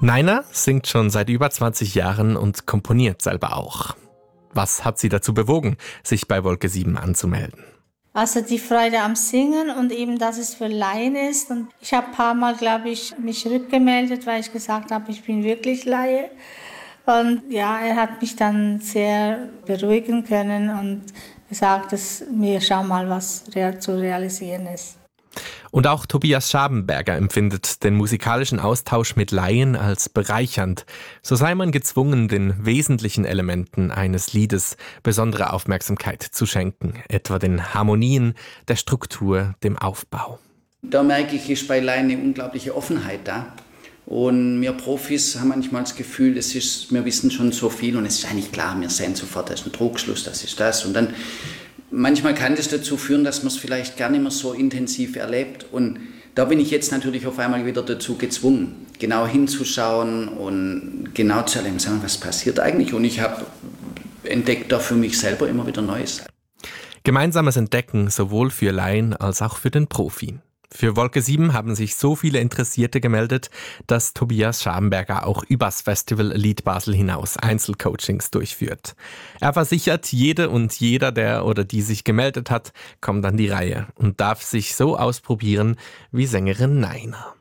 Naina singt schon seit über 20 Jahren und komponiert selber auch. Was hat sie dazu bewogen, sich bei Wolke 7 anzumelden? Also die Freude am Singen und eben, dass es für Laien ist. Und ich habe ein paar Mal, glaube ich, mich rückgemeldet, weil ich gesagt habe, ich bin wirklich Laie. Und ja, er hat mich dann sehr beruhigen können und gesagt, dass wir schauen mal, was zu realisieren ist. Und auch Tobias Schabenberger empfindet den musikalischen Austausch mit Laien als bereichernd. So sei man gezwungen, den wesentlichen Elementen eines Liedes besondere Aufmerksamkeit zu schenken, etwa den Harmonien, der Struktur, dem Aufbau. Da merke ich, ist bei Laien eine unglaubliche Offenheit da. Und wir Profis haben manchmal das Gefühl, wir wissen schon so viel und es ist eigentlich klar, wir sehen sofort, das ist ein Trugschluss, das ist das. Und dann manchmal kann das dazu führen, dass man es vielleicht gar nicht mehr so intensiv erlebt. Und da bin ich jetzt natürlich auf einmal wieder dazu gezwungen, genau hinzuschauen und genau zu erleben, was passiert eigentlich. Und ich habe entdeckt da für mich selber immer wieder Neues. Gemeinsames Entdecken sowohl für Laien als auch für den Profi. Für Wolke 7 haben sich so viele Interessierte gemeldet, dass Tobias Schabenberger auch übers Festival Lied Basel hinaus Einzelcoachings durchführt. Er versichert, jede und jeder, der oder die sich gemeldet hat, kommt an die Reihe und darf sich so ausprobieren wie Sängerin Naina.